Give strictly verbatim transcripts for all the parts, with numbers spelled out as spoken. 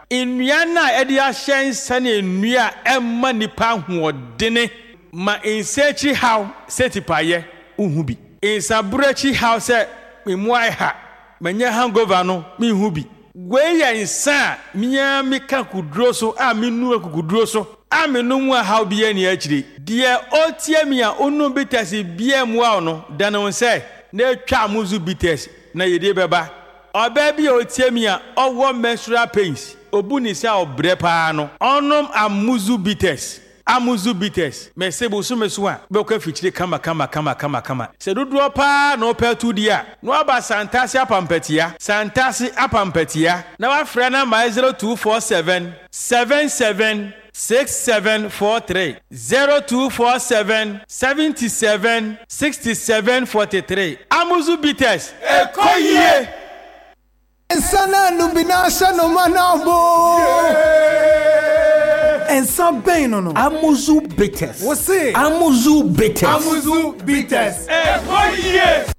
nnua na edi ahyen sane nnua emma nipa hoodene ma insechi how setipaye uhu bi insabrechi how se memuai ha manya hangover no me hu bi gweya insa miya meka kuduro so a menu akuduro so a menu mu a how bi ani akire de otie mi a onu bitasi bia mu a no da no se na twa amuzu bites na yede beba oba bi otie mi a owo menstrual pains obuni se a obre pa no onom amuzu bites amuzu bites me sebo so meso a be ko fichire kama kama kama kama kama se dodo pa no petu dia no aba santasi apampatia santasi apampatia na wa frɛ na my zero two four seven seven seven six seven four three zero two four seven seven seven six seven four three amuzu bites ekoyie Sana nubinasha no manabo. And some pain no no. Amuzu bites. What's it? Amuzu bites. Amuzu bites. ekoyie.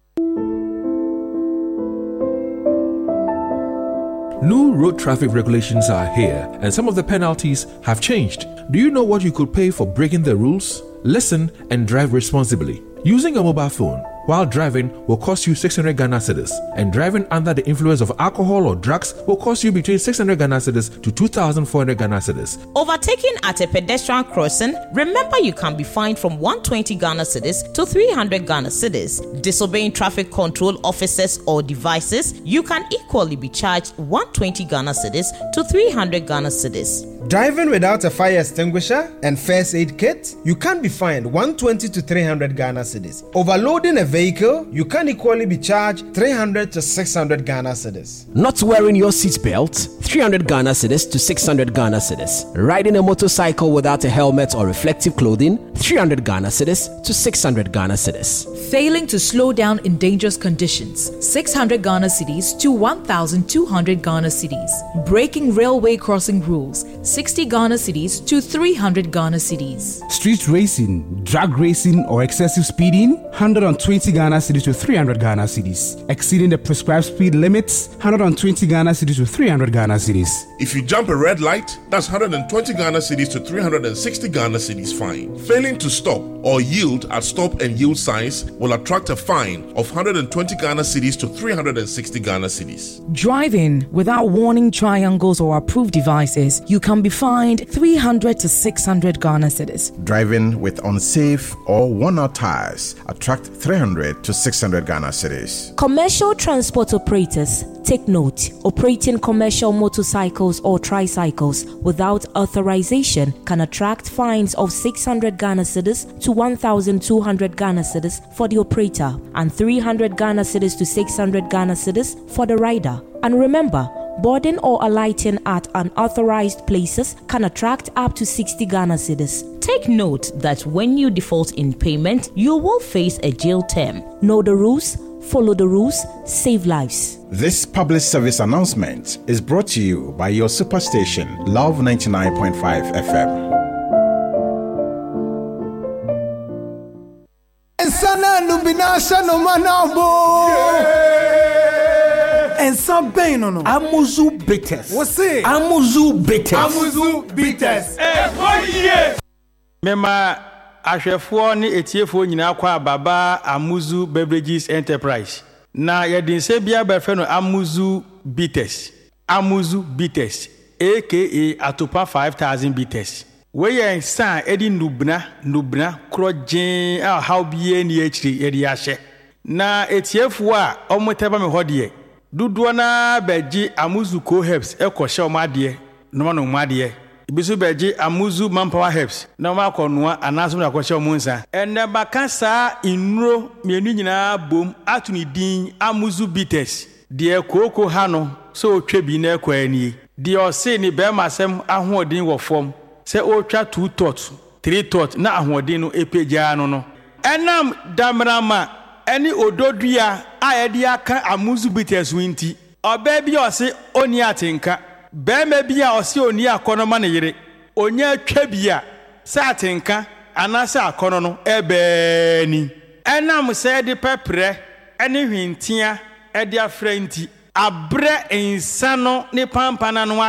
New road traffic regulations are here, and some of the penalties have changed. Do you know what you could pay for breaking the rules? Listen and drive responsibly. Using a mobile phone while driving will cost you six hundred Ghana cedis, and driving under the influence of alcohol or drugs will cost you between six hundred Ghana cedis to two thousand four hundred Ghana cedis. Overtaking at a pedestrian crossing, remember you can be fined from one hundred twenty Ghana cedis to three hundred Ghana cedis. Disobeying traffic control officers or devices, you can equally be charged one hundred twenty Ghana cedis to three hundred Ghana cedis. Driving without a fire extinguisher and first aid kit, you can be fined one hundred twenty to three hundred Ghana cedis. Overloading a vehicle, you can equally be charged three hundred to six hundred Ghana cedis. Not wearing your seatbelt, three hundred Ghana cedis to six hundred Ghana cedis. Riding a motorcycle without a helmet or reflective clothing, three hundred Ghana cedis to six hundred Ghana cedis. Failing to slow down in dangerous conditions, six hundred Ghana cedis to one thousand two hundred Ghana cedis. Breaking railway crossing rules, sixty Ghana cedis to three hundred Ghana cedis. Street racing, drag racing or excessive speeding, one hundred twenty Ghana cedis to three hundred Ghana cedis. Exceeding the prescribed speed limits, one hundred twenty Ghana cedis to three hundred Ghana cedis. If you jump a red light, that's one hundred twenty Ghana cedis to three hundred sixty Ghana cedis fine. Failing to stop or yield at stop and yield signs will attract a fine of one hundred twenty Ghana cedis to three hundred sixty Ghana cedis. Driving without warning triangles or approved devices, you can be fined three hundred to six hundred Ghana cedis. Driving with unsafe or worn-out tires attract three hundred to six hundred Ghana cedis. Commercial transport operators, take note. Operating commercial motorcycles or tricycles without authorization can attract fines of six hundred Ghana cedis to one thousand two hundred Ghana cedis for the operator and three hundred Ghana cedis to six hundred Ghana cedis for the rider. And remember, boarding or alighting at unauthorized places can attract up to sixty Ghana cedis. Take note that when you default in payment, you will face a jail term. Know the rules, follow the rules, save lives. This public service announcement is brought to you by your superstation, Love ninety-nine point five F M. Sana nubinasha no manabo. And some pain no no. Amuzu bites. What's it? Amuzu bites. Amuzu bites. ekoyie. Mema ahwefo ne etiefo nyina kwa baba Amuzu Beverages Enterprise. Na yedinse bia befe no Amuzu bites. Amuzu bites aka Atopa five thousand bites. We yen san edi nubna nubna krojen a how bie ni akiri yedi ahye. Na etiefo a omoteba me hodie. Dudu na beji Amuzu Co Herbs ekoshe omade no no omade ibisu beji Amuzu Manpower Herbs na ma konoa anaso na koshe omunsa enne baka sa inuro mienu nyina bom atuni din Amuzu bites de koko ha no so otwa bi na ekwani de ose ni be masem ahoodin wo fom se otwa two tot three tot na ahoodin no epeja no no enam damrama eni ododua ayedi aka Amuzu bites winti oba bi ose oni atenka be me bia ose oni akono ne yire onya atwa bia sa atenka anasa akono no ebe ni enam se de pepre eni hwintia edi afra nti abre insano ne pampana no